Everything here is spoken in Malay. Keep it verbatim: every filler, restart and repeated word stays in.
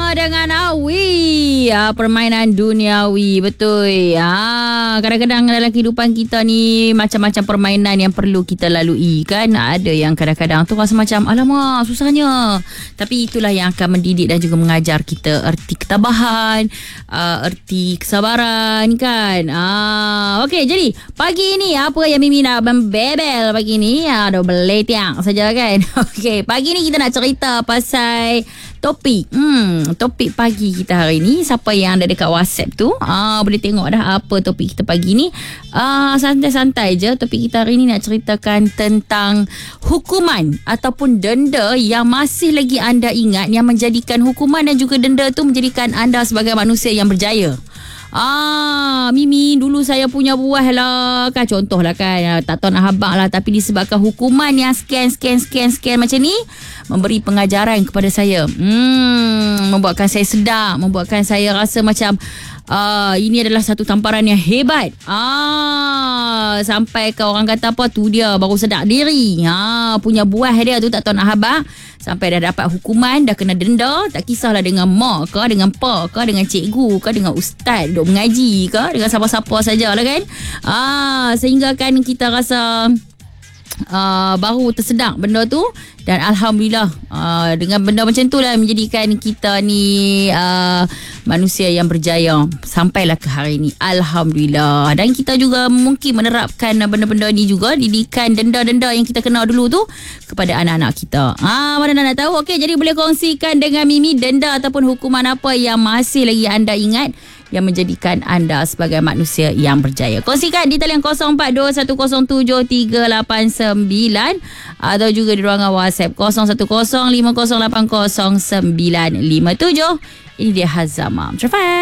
bersama dengan Awi. Ah, permainan duniawi, betul. Ah, kadang-kadang dalam kehidupan kita ni macam-macam permainan yang perlu kita lalui kan. Ada yang kadang-kadang tu rasa macam alamak susahnya. Tapi itulah yang akan mendidik dan juga mengajar kita erti ketabahan, uh, erti kesabaran kan. Ah, okey, jadi pagi ni apa yang Mimi nak membebel pagi ni? Ada beletiang saja kan. Okey, pagi ni kita nak cerita pasal topik. Hmm, topik pagi kita hari ni, siapa yang ada dekat WhatsApp tu, ah boleh tengok dah apa topik kita pagi ni. Ah santai-santai je. Topik kita hari ni nak ceritakan tentang hukuman ataupun denda yang masih lagi anda ingat, yang menjadikan hukuman dan juga denda tu menjadikan anda sebagai manusia yang berjaya. Ah, Mimi dulu saya punya buah lah kan, contoh lah kan, tak tahu nak habaq lah, tapi disebabkan hukuman yang scan scan scan scan macam ni memberi pengajaran kepada saya. Hmm, membuatkan saya sedar, membuatkan saya rasa macam uh, ini adalah satu tamparan yang hebat. Ah, sampai ke orang kata apa tu dia baru sedar diri. Ha, punya buah dia tu tak tahu nak habaq. Sampai dah dapat hukuman, dah kena denda, tak kisahlah dengan mak ke, dengan pak ke, dengan cikgu ke, dengan ustaz duk mengaji ke, dengan siapa-siapa sajalah kan. Ah, sehingga kan kita rasa Uh, baru tersedak benda tu. Dan Alhamdulillah uh, dengan benda macam tu lah menjadikan kita ni uh, manusia yang berjaya sampailah ke hari ni, Alhamdulillah. Dan kita juga mungkin menerapkan benda-benda ni juga, didikan denda-denda yang kita kenal dulu tu kepada anak-anak kita. Ah, mana nak tahu? Okey, jadi boleh kongsikan dengan Mimi denda ataupun hukuman apa yang masih lagi anda ingat yang menjadikan anda sebagai manusia yang berjaya. Kongsikan di talian kosong empat dua satu kosong tujuh tiga lapan sembilan atau juga di ruangan WhatsApp kosong satu kosong lima kosong lapan kosong sembilan lima tujuh. Ini dia Hazama Traffic.